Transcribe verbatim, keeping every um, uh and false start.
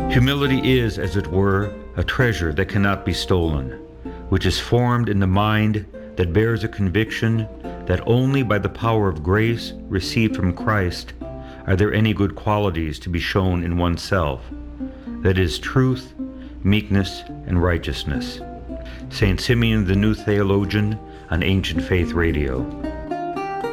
Humility is, as it were, a treasure that cannot be stolen, which is formed in the mind that bears a conviction that only by the power of grace received from Christ are there any good qualities to be shown in oneself, that is, truth, meekness, and righteousness. Saint Simeon the New Theologian on Ancient Faith Radio.